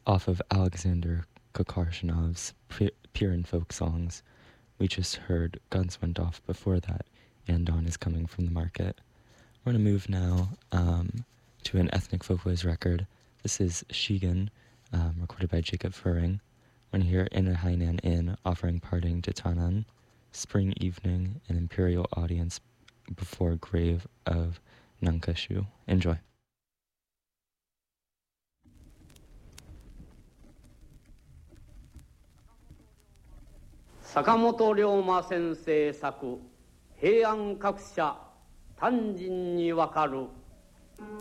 Off of Alexander Kokorshinov's Pirin Folk Songs, we just heard Guns Went Off before that, and Dawn Is Coming from the Market. We're going to move now to an ethnic folkways record. This is Shigan, recorded by Jacob Furring. We're going to hear In a Hainan Inn offering Parting to Tanan, Spring Evening, an Imperial Audience before Grave of Nankashu. Enjoy. 坂本龍馬先生作平安各社丹人にわかる